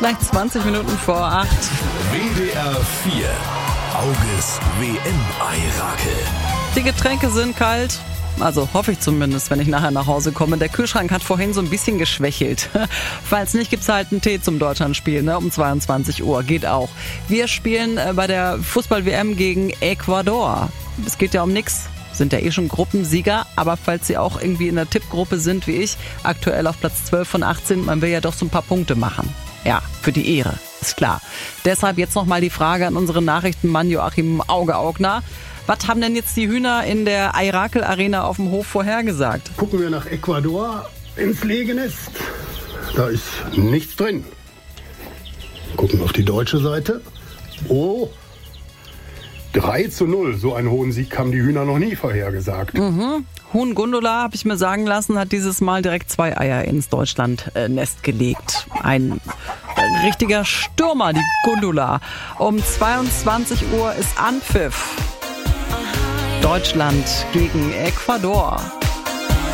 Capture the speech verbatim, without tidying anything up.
Gleich zwanzig Minuten vor acht. W D R vier. Auges W M-Eirakel. Die Getränke sind kalt. Also hoffe ich zumindest, wenn ich nachher nach Hause komme. Der Kühlschrank hat vorhin so ein bisschen geschwächelt. Falls nicht, gibt's halt einen Tee zum Deutschlandspiel, ne? Um zweiundzwanzig Uhr. Geht auch. Wir spielen äh, bei der Fußball-W M gegen Ecuador. Es geht ja um nix. Sind ja eh schon Gruppensieger. Aber falls Sie auch irgendwie in der Tippgruppe sind wie ich, aktuell auf Platz zwölf von achtzehn, man will ja doch so ein paar Punkte machen. Ja, für die Ehre, ist klar. Deshalb jetzt nochmal die Frage an unseren Nachrichtenmann Joachim Auge-Augner. Was haben denn jetzt die Hühner in der Eirakel Arena auf dem Hof vorhergesagt? Gucken wir nach Ecuador ins Legenest. Da ist nichts drin. Gucken auf die deutsche Seite. Oh, drei zu null. So einen hohen Sieg haben die Hühner noch nie vorhergesagt. Mhm. Huhn Gundula, habe ich mir sagen lassen, hat dieses Mal direkt zwei Eier ins Deutschland-Nest gelegt. Ein richtiger Stürmer, die Gundula. Um zweiundzwanzig Uhr ist Anpfiff. Deutschland gegen Ecuador.